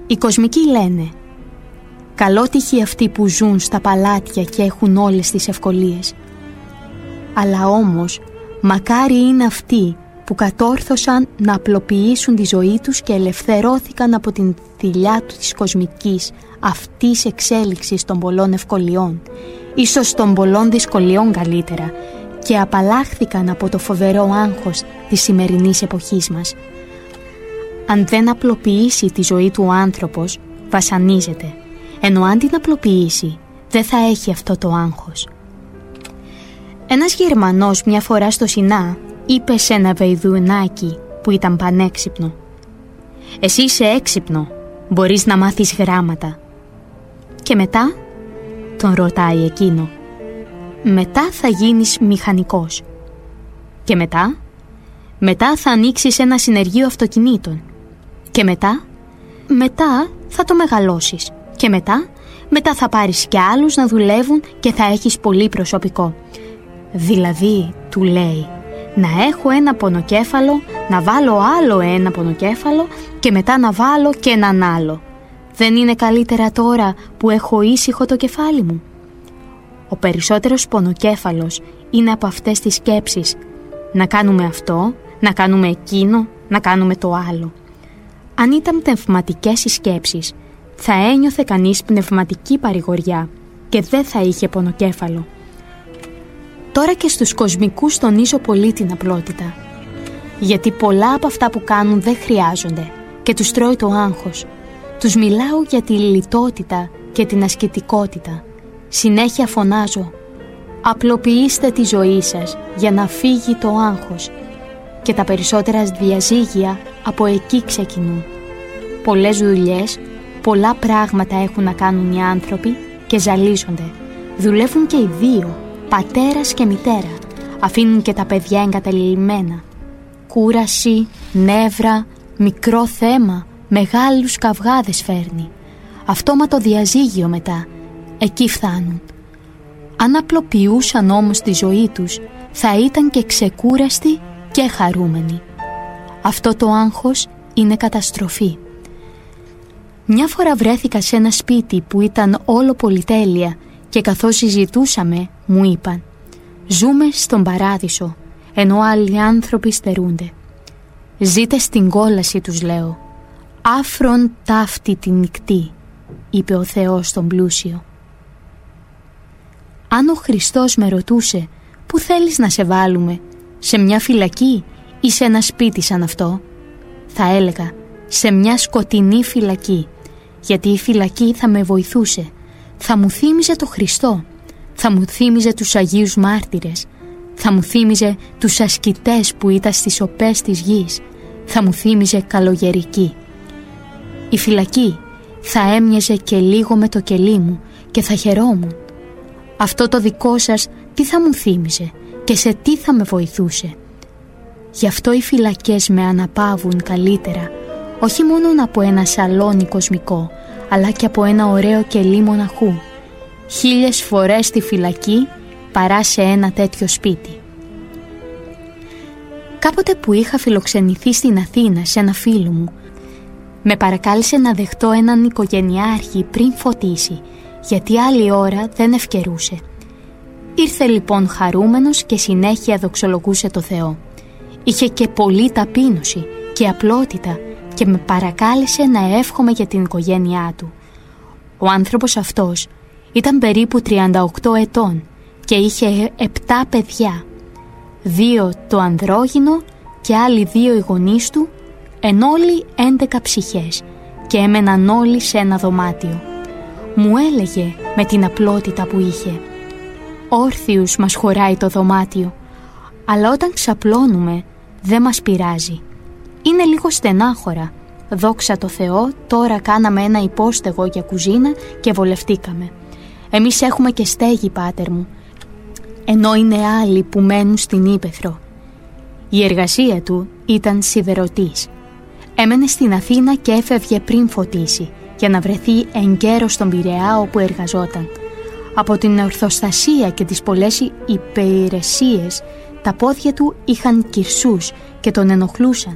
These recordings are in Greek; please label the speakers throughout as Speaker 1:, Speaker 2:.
Speaker 1: Οι κοσμικοί λένε: καλότυχοι αυτοί που ζουν στα παλάτια και έχουν όλες τις ευκολίες. Αλλά όμως, μακάρι είναι αυτοί που κατόρθωσαν να απλοποιήσουν τη ζωή τους και ελευθερώθηκαν από την θηλιά του της κοσμικής αυτής εξέλιξης των πολλών ευκολιών, ίσως των πολλών δυσκολιών καλύτερα, και απαλλάχθηκαν από το φοβερό άγχος της σημερινής εποχής μας. Αν δεν απλοποιήσει τη ζωή του ο άνθρωπος, βασανίζεται, ενώ αν την απλοποιήσει, δεν θα έχει αυτό το άγχος. Ένας Γερμανός μια φορά στο Σινά είπε σε ένα βεϊδουνάκι που ήταν πανέξυπνο: «Εσύ είσαι έξυπνο, μπορείς να μάθεις γράμματα». «Και μετά?» τον ρωτάει εκείνο. «Μετά θα γίνεις μηχανικός». «Και μετά?» «Μετά θα ανοίξεις ένα συνεργείο αυτοκινήτων». «Και μετά?» «Μετά θα το μεγαλώσεις». «Και μετά?» «Μετά θα πάρεις και άλλους να δουλεύουν και θα έχεις πολύ προσωπικό». Δηλαδή, του λέει, να έχω ένα πονοκέφαλο, να βάλω άλλο ένα πονοκέφαλο και μετά να βάλω και έναν άλλο. Δεν είναι καλύτερα τώρα που έχω ήσυχο το κεφάλι μου? Ο περισσότερος πονοκέφαλος είναι από αυτές τις σκέψεις. Να κάνουμε αυτό, να κάνουμε εκείνο, να κάνουμε το άλλο. Αν ήταν πνευματικές οι σκέψεις, θα ένιωθε κανείς πνευματική παρηγοριά και δεν θα είχε πονοκέφαλο. Τώρα και στους κοσμικούς τονίζω πολύ την απλότητα, γιατί πολλά από αυτά που κάνουν δεν χρειάζονται και τους τρώει το άγχος. Τους μιλάω για τη λιτότητα και την ασκητικότητα. Συνέχεια φωνάζω: απλοποιήστε τη ζωή σας για να φύγει το άγχος. Και τα περισσότερα διαζύγια από εκεί ξεκινούν. Πολλές δουλειές, πολλά πράγματα έχουν να κάνουν οι άνθρωποι και ζαλίζονται. Δουλεύουν και οι δύο, πατέρας και μητέρα. Αφήνουν και τα παιδιά εγκαταλειμμένα. Κούραση, νεύρα, μικρό θέμα, μεγάλους καυγάδες φέρνει. Αυτόματο διαζύγιο μετά. Εκεί φτάνουν. Αν απλοποιούσαν όμως τη ζωή τους, θα ήταν και ξεκούραστοι και χαρούμενοι. Αυτό το άγχος είναι καταστροφή. Μια φορά βρέθηκα σε ένα σπίτι που ήταν όλο πολυτέλεια και καθώς συζητούσαμε μου είπαν: «Ζούμε στον παράδεισο, ενώ άλλοι άνθρωποι στερούνται». «Ζείτε στην κόλαση», τους λέω. «Άφρον ταύτη τη νυχτή», είπε ο Θεός στον πλούσιο. Αν ο Χριστός με ρωτούσε «Πού θέλεις να σε βάλουμε, σε μια φυλακή ή σε ένα σπίτι σαν αυτό?» θα έλεγα «Σε μια σκοτεινή φυλακή», γιατί η φυλακή θα με βοηθούσε. Θα μου θύμιζε το Χριστό, θα μου θύμιζε τους Αγίους Μάρτυρες, θα μου θύμιζε τους ασκητές που ήταν στις οπές της γης, θα μου θύμιζε καλογερική. Η φυλακή θα έμοιαζε και λίγο με το κελί μου και θα χαιρόμουν. Αυτό το δικό σας τι θα μου θύμιζε και σε τι θα με βοηθούσε? Γι' αυτό οι φυλακές με αναπαύουν καλύτερα, όχι μόνο από ένα σαλόνι κοσμικό, αλλά και από ένα ωραίο κελί μοναχού. 1000 φορές στη φυλακή παρά σε ένα τέτοιο σπίτι. Κάποτε που είχα φιλοξενηθεί στην Αθήνα σε ένα φίλο μου, με παρακάλεσε να δεχτώ έναν οικογενειάρχη πριν φωτίσει, γιατί άλλη ώρα δεν ευκαιρούσε. Ήρθε λοιπόν χαρούμενος και συνέχεια δοξολογούσε το Θεό. Είχε και πολλή ταπείνωση και απλότητα και με παρακάλεσε να εύχομαι για την οικογένειά του. Ο άνθρωπος αυτός ήταν περίπου 38 ετών και είχε 7 παιδιά. 2 το ανδρόγυνο και άλλοι 2 οι γονείς του, εν όλοι 11 ψυχές και έμεναν όλοι σε ένα δωμάτιο. Μου έλεγε με την απλότητα που είχε: «Όρθιους μας χωράει το δωμάτιο, αλλά όταν ξαπλώνουμε δεν μας πειράζει. Είναι λίγο στενάχωρα. Δόξα τω Θεώ, τώρα κάναμε ένα υπόστεγο για κουζίνα και βολευτήκαμε. Εμείς έχουμε και στέγη, πάτερ μου, ενώ είναι άλλοι που μένουν στην ύπαιθρο». Η εργασία του ήταν σιδερωτής. Έμενε στην Αθήνα και έφευγε πριν φωτίσει, για να βρεθεί εγκαίρος στον Πειραιά όπου εργαζόταν. Από την ορθοστασία και τις πολλές υπηρεσίες, τα πόδια του είχαν κυρσούς και τον ενοχλούσαν.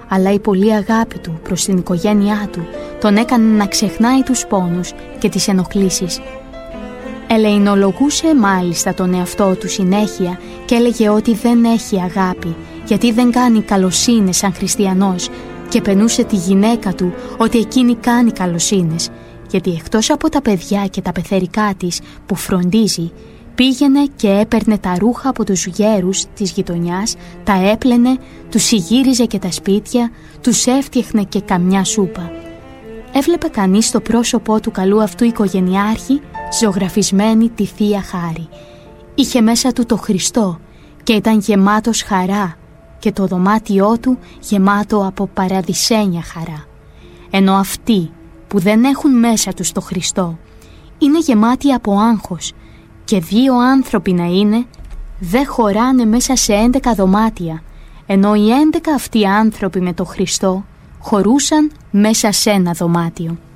Speaker 1: αλλά η πολλή αγάπη του προς την οικογένειά του τον έκανε να ξεχνάει τους πόνους και τις ενοχλήσεις. Ελεηνολογούσε μάλιστα τον εαυτό του συνέχεια και έλεγε ότι δεν έχει αγάπη, γιατί δεν κάνει καλοσύνες σαν χριστιανός, και πενούσε τη γυναίκα του ότι εκείνη κάνει καλοσύνες, γιατί εκτός από τα παιδιά και τα πεθερικά της που φροντίζει, πήγαινε και έπαιρνε τα ρούχα από τους γέρους της γειτονιάς, τα έπλαινε, τους συγύριζε και τα σπίτια, τους έφτιαχνε και καμιά σούπα. Έβλεπε κανείς στο πρόσωπό του καλού αυτού οικογενειάρχη ζωγραφισμένη τη Θεία Χάρη. Είχε μέσα του το Χριστό και ήταν γεμάτος χαρά, και το δωμάτιό του γεμάτο από παραδεισένια χαρά. Ενώ αυτοί που δεν έχουν μέσα τους το Χριστό είναι γεμάτοι από άγχος, και 2 άνθρωποι να είναι δεν χωράνε μέσα σε 11 δωμάτια, ενώ οι 11 αυτοί άνθρωποι με το Χριστό χωρούσαν μέσα σε ένα δωμάτιο.